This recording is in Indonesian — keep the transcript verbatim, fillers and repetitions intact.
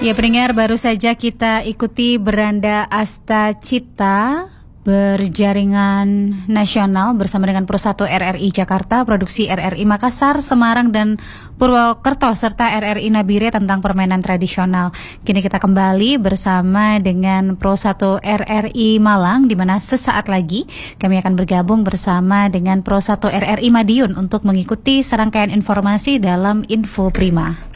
Ya pendengar, baru saja kita ikuti Beranda Asta Cita berjaringan nasional bersama dengan Prusatu R R I Jakarta, produksi R R I Makassar, Semarang, dan Purwokerto, serta R R I Nabire tentang permainan tradisional. Kini kita kembali bersama dengan Prusatu R R I Malang, di mana sesaat lagi kami akan bergabung bersama dengan Prusatu R R I Madiun untuk mengikuti serangkaian informasi dalam Info Prima.